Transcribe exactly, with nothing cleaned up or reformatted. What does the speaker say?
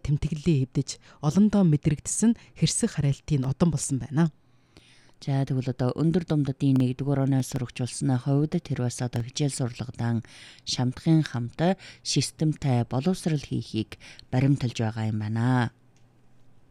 тэмдэглэлээ эвдэж олондоо мэдрэгдсэн хэрсэг харайлтын одон болсон байна. За тэгвэл одоо өндөр думдатын нэгдүгээр оноос сурагч болсны хувьд тэр бас одоо хичээл сурлагадан шамдахын хамт системтэй боловсрал хийхийг баримталж байгаа юм байна.